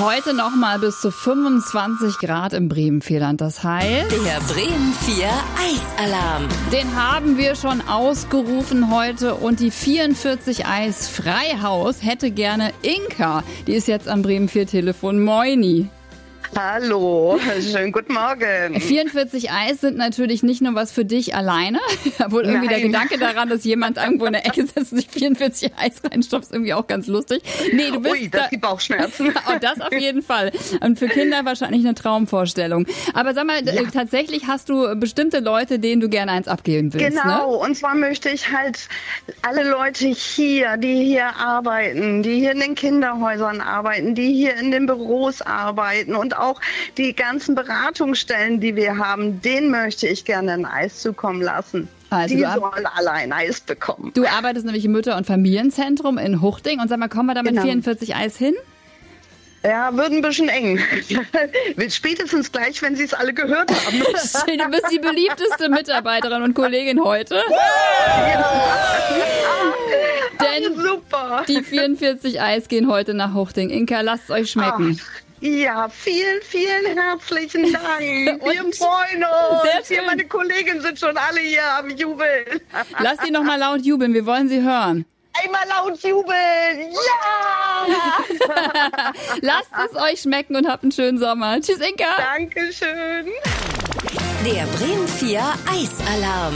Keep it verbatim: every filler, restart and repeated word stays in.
Heute nochmal bis zu fünfundzwanzig Grad im Bremen-Vierland. Das heißt... Der Bremen vier Eisalarm. Den haben wir schon ausgerufen heute und die vierundvierzig Eis Freihaus hätte gerne Inka. Die ist jetzt am Bremen vier Telefon. Moini. Hallo, schönen guten Morgen. vierundvierzig Eis sind natürlich nicht nur was für dich alleine. Wohl irgendwie Nein. der Gedanke daran, dass jemand irgendwo in der Ecke sitzt und sich vierundvierzig Eis reinstopft, ist irgendwie auch ganz lustig. Nee, du bist Ui, das da, gibt Bauchschmerzen. oh, das auf jeden Fall. Und für Kinder wahrscheinlich eine Traumvorstellung. Aber sag mal, Ja. tatsächlich hast du bestimmte Leute, denen du gerne eins abgeben willst, Genau, ne? und zwar möchte ich halt alle Leute hier, die hier arbeiten, die hier in den Kinderhäusern arbeiten, die hier in den Büros arbeiten und auch die ganzen Beratungsstellen, die wir haben, denen möchte ich gerne ein Eis zukommen lassen. Also die du ab- sollen alle ein Eis bekommen. Du arbeitest nämlich im Mütter- und Familienzentrum in Huchting und sag mal, kommen wir da mit Genau. vierundvierzig Eis hin? Ja, wird ein bisschen eng. Wird spätestens gleich, wenn Sie es alle gehört haben. Du bist die beliebteste Mitarbeiterin und Kollegin heute. Denn Super. die vierundvierzig Eis gehen heute nach Huchting. Inka, lasst es euch schmecken. Ach, ja, vielen, vielen herzlichen Dank. Und- Wir freuen uns. Sehr schön. Hier, meine Kollegen sind schon alle hier am Jubeln. Lasst sie noch mal laut jubeln, wir wollen sie hören. Einmal laut jubeln. Ja! Lasst es euch schmecken und habt einen schönen Sommer. Tschüss, Inka. Dankeschön. Der Bremen vier Eisalarm.